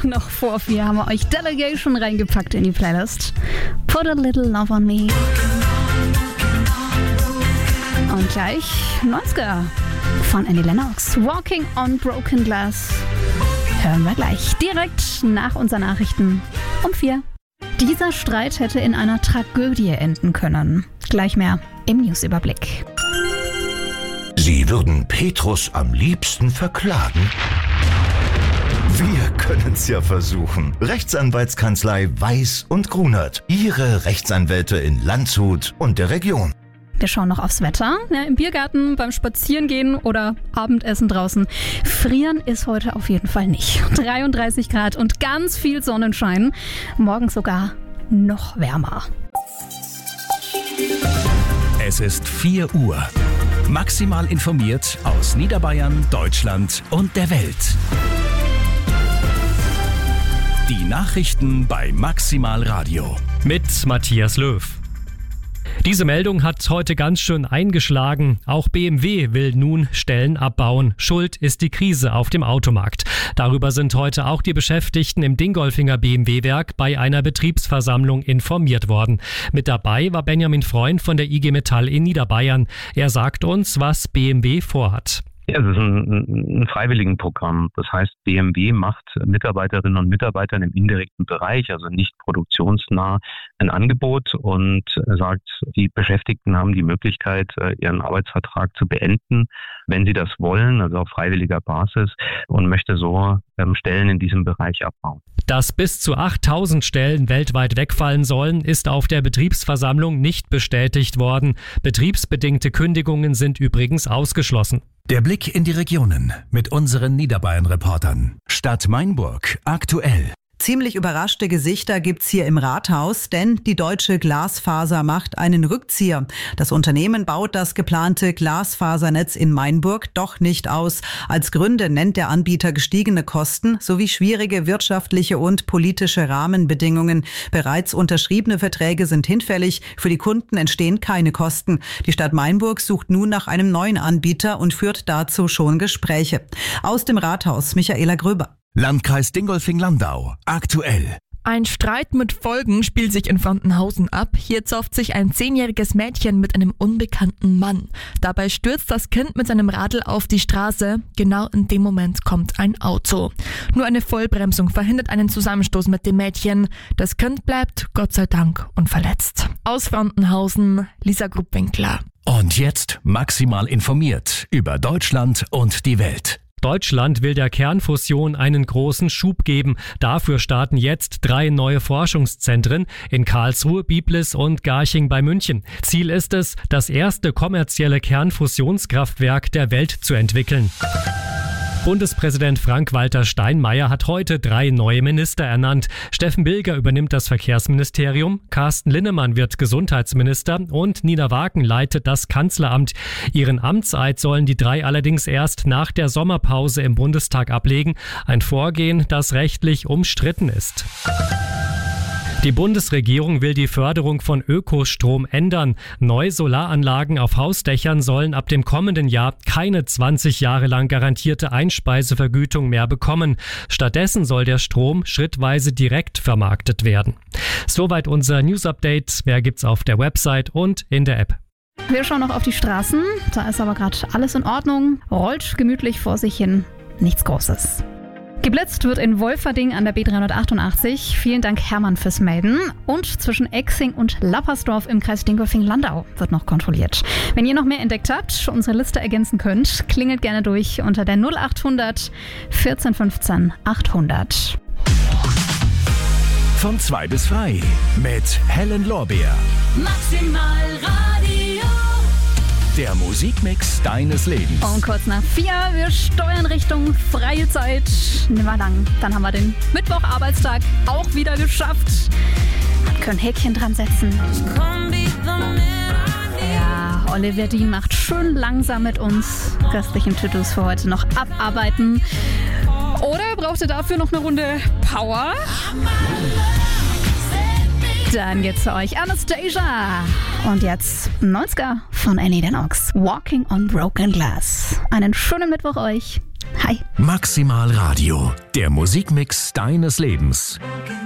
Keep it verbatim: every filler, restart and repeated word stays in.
noch vor vier haben wir euch Delegation reingepackt in die Playlist. Put a little love on me. Und gleich neunziger von Annie Lennox. Walking on Broken Glass. Hören wir gleich direkt nach unseren Nachrichten um vier. Dieser Streit hätte in einer Tragödie enden können. Gleich mehr im Newsüberblick. Sie würden Petrus am liebsten verklagen? Wir können's ja versuchen. Rechtsanwaltskanzlei Weiß und Grunert. Ihre Rechtsanwälte in Landshut und der Region. Wir schauen noch aufs Wetter. Ja, im Biergarten, beim Spazierengehen oder Abendessen draußen. Frieren ist heute auf jeden Fall nicht. dreiunddreißig Grad und ganz viel Sonnenschein. Morgen sogar noch wärmer. Es ist vier Uhr. Maximal informiert aus Niederbayern, Deutschland und der Welt. Die Nachrichten bei Maximal Radio. Mit Matthias Löw. Diese Meldung hat heute ganz schön eingeschlagen. Auch B M W will nun Stellen abbauen. Schuld ist die Krise auf dem Automarkt. Darüber sind heute auch die Beschäftigten im Dingolfinger B M W-Werk bei einer Betriebsversammlung informiert worden. Mit dabei war Benjamin Freund von der I G Metall in Niederbayern. Er sagt uns, was B M W vorhat. Ja, es ist ein, ein Freiwilligenprogramm. Das heißt, B M W macht Mitarbeiterinnen und Mitarbeitern im indirekten Bereich, also nicht produktionsnah, ein Angebot und sagt, die Beschäftigten haben die Möglichkeit, ihren Arbeitsvertrag zu beenden, wenn sie das wollen, also auf freiwilliger Basis, und möchte so ähm, Stellen in diesem Bereich abbauen. Dass bis zu achttausend Stellen weltweit wegfallen sollen, ist auf der Betriebsversammlung nicht bestätigt worden. Betriebsbedingte Kündigungen sind übrigens ausgeschlossen. Der Blick in die Regionen mit unseren Niederbayern-Reportern. Stadt Mainburg aktuell. Ziemlich überraschte Gesichter gibt's hier im Rathaus, denn die Deutsche Glasfaser macht einen Rückzieher. Das Unternehmen baut das geplante Glasfasernetz in Mainburg doch nicht aus. Als Gründe nennt der Anbieter gestiegene Kosten sowie schwierige wirtschaftliche und politische Rahmenbedingungen. Bereits unterschriebene Verträge sind hinfällig, für die Kunden entstehen keine Kosten. Die Stadt Mainburg sucht nun nach einem neuen Anbieter und führt dazu schon Gespräche. Aus dem Rathaus Michaela Gröber. Landkreis Dingolfing-Landau aktuell. Ein Streit mit Folgen spielt sich in Frontenhausen ab. Hier zofft sich ein zehnjähriges Mädchen mit einem unbekannten Mann. Dabei stürzt das Kind mit seinem Radl auf die Straße. Genau in dem Moment kommt ein Auto. Nur eine Vollbremsung verhindert einen Zusammenstoß mit dem Mädchen. Das Kind bleibt, Gott sei Dank, unverletzt. Aus Frontenhausen, Lisa Gruppwinkler. Und jetzt maximal informiert über Deutschland und die Welt. Deutschland will der Kernfusion einen großen Schub geben. Dafür starten jetzt drei neue Forschungszentren in Karlsruhe, Biblis und Garching bei München. Ziel ist es, das erste kommerzielle Kernfusionskraftwerk der Welt zu entwickeln. Bundespräsident Frank-Walter Steinmeier hat heute drei neue Minister ernannt. Steffen Bilger übernimmt das Verkehrsministerium, Carsten Linnemann wird Gesundheitsminister und Nina Wagen leitet das Kanzleramt. Ihren Amtseid sollen die drei allerdings erst nach der Sommerpause im Bundestag ablegen. Ein Vorgehen, das rechtlich umstritten ist. Die Bundesregierung will die Förderung von Ökostrom ändern. Neue Solaranlagen auf Hausdächern sollen ab dem kommenden Jahr keine zwanzig Jahre lang garantierte Einspeisevergütung mehr bekommen. Stattdessen soll der Strom schrittweise direkt vermarktet werden. Soweit unser News-Update. Mehr gibt's auf der Website und in der App. Wir schauen noch auf die Straßen. Da ist aber gerade alles in Ordnung. Rollt gemütlich vor sich hin. Nichts Großes. Geblitzt wird in Wolferding an der B dreihundertachtundachtzig. Vielen Dank Hermann fürs Melden. Und zwischen Exing und Lappersdorf im Kreis Dingolfing-Landau wird noch kontrolliert. Wenn ihr noch mehr entdeckt habt, unsere Liste ergänzen könnt, klingelt gerne durch unter der null achthundert vierzehn fünfzehn achthundert. Von zwei bis frei mit Helen Lorbeer. Maximal Radio. Der Musikmix deines Lebens. Und kurz nach vier, wir steuern Richtung freie Zeit. Nicht mehr lang, dann haben wir den Mittwocharbeitstag auch wieder geschafft. Wir können Häkchen dran setzen. Ja, Olivia Dean macht schön langsam mit uns. Restlichen To-Dos für heute noch abarbeiten. Oder braucht ihr dafür noch eine Runde Power? Dann geht's für euch Anastasia. Und jetzt neunziger von Annie Lennox. Walking on Broken Glass. Einen schönen Mittwoch euch. Hi. Maximal Radio, der Musikmix deines Lebens.